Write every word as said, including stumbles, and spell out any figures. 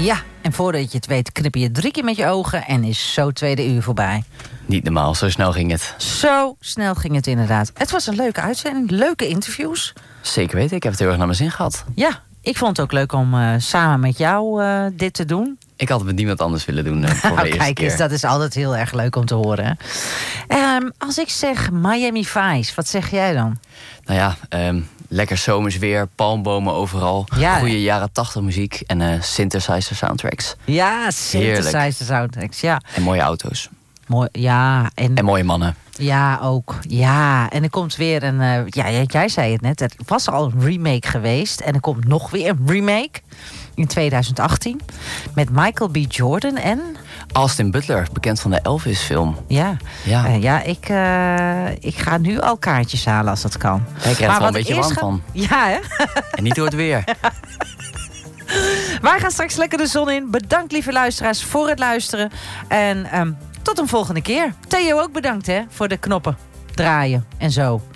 Ja, en voordat je het weet knip je drie keer met je ogen en is zo tweede uur voorbij. Niet normaal, zo snel ging het. Zo snel ging het inderdaad. Het was een leuke uitzending, leuke interviews. Zeker weten, ik heb het heel erg naar mijn zin gehad. Ja, ik vond het ook leuk om uh, samen met jou uh, dit te doen. Ik had het met niemand anders willen doen uh, voor de oh, eerste kijk keer. eens, dat is altijd heel erg leuk om te horen. Um, als ik zeg Miami Vice, wat zeg jij dan? Nou ja, um, lekker zomers weer, palmbomen overal. Ja, goede jaren tachtig muziek en uh, synthesizer soundtracks. Ja, synthesizer soundtracks, ja. En mooie auto's. Mooi, ja. En, en mooie mannen. Ja, ook. Ja, en er komt weer een... Uh, ja, jij zei het net, er was al een remake geweest. En er komt nog weer een remake in tweeduizend achttien. Met Michael B. Jordan en... Austin Butler, bekend van de Elvis-film. Ja, ja. Uh, ja ik, uh, ik ga nu al kaartjes halen als dat kan. Ja, ik krijg er wel een beetje warm ga... van. Ja, hè? En niet door het weer. Wij gaan straks lekker de zon in. Bedankt, lieve luisteraars, voor het luisteren. En um, tot een volgende keer. Theo ook bedankt, hè, voor de knoppen draaien en zo.